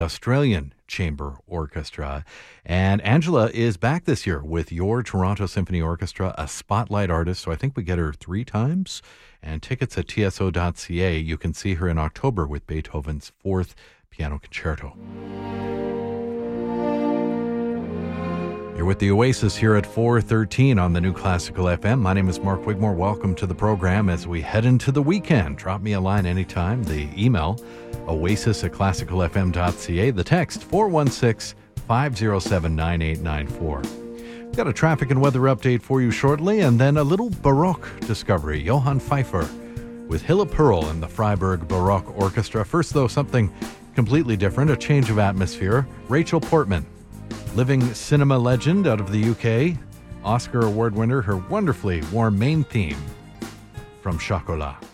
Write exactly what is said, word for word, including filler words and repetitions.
Australian Chamber Orchestra. And Angela is back this year with your Toronto Symphony Orchestra, a spotlight artist. So I think we get her three times. And tickets at T S O dot C A. You can see her in October with Beethoven's Fourth Piano Concerto. You're with the Oasis here at four thirteen on the New Classical F M. My name is Mark Wigmore. Welcome to the program as we head into the weekend. Drop me a line anytime. The email, oasis at classical f m dot c a. The text, four one six, five oh seven, nine eight nine four. Got a traffic and weather update for you shortly, and then a little Baroque discovery. Johann Pfeiffer with Hilla Pearl and the Freiburg Baroque Orchestra. First, though, something completely different, a change of atmosphere. Rachel Portman, living cinema legend out of the U K, Oscar Award winner, her wonderfully warm main theme from Chocolat.